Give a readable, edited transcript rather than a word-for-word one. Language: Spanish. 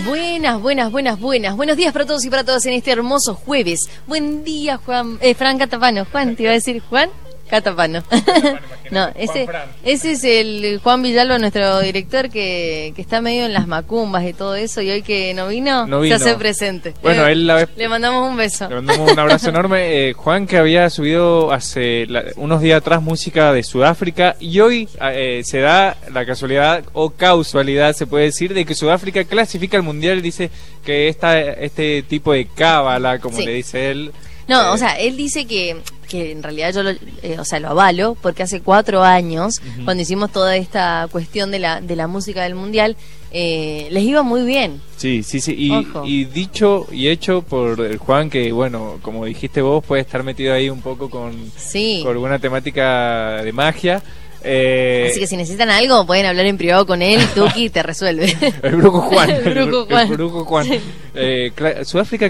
Buenas. Buenos días para todos y para todas en este hermoso jueves. Buen día, Fran Catapano. Juan, te iba a decir Juan Catapano. No, ese es el Juan Villalba, nuestro director, que está medio en las macumbas y todo eso, y hoy que no vino. Se hace presente. Bueno, le mandamos un beso. Le mandamos un abrazo enorme. Juan, que había subido hace unos días atrás música de Sudáfrica, y hoy se da la casualidad o causalidad, se puede decir, de que Sudáfrica clasifica al Mundial. Dice que este tipo de cábala, como le dice él. No, o sea, él dice que en realidad yo lo avalo, porque hace 4 años, cuando hicimos toda esta cuestión de la música del Mundial, les iba muy bien. Sí. Y dicho y hecho por el Juan, que bueno, como dijiste vos, puede estar metido ahí un poco con alguna temática de magia. Así que si necesitan algo, pueden hablar en privado con él, Tuki te resuelve. El Brujo Juan. El Brujo Juan. Sudáfrica